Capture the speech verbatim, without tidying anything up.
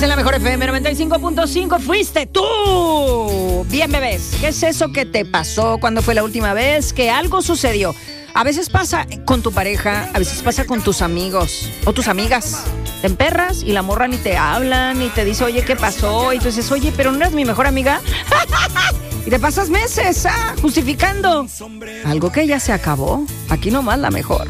En la mejor F M noventa y cinco punto cinco fuiste tú. Bien, bebés, ¿qué es eso que te pasó? ¿Cuándo fue la última vez que algo sucedió? A veces pasa con tu pareja, a veces pasa con tus amigos o tus amigas. Te emperras y la morra ni te habla, ni te dice, oye, ¿qué pasó? Y tú dices, oye, pero no eres mi mejor amiga. Y te pasas meses ah, justificando algo que ya se acabó. Aquí nomás la mejor.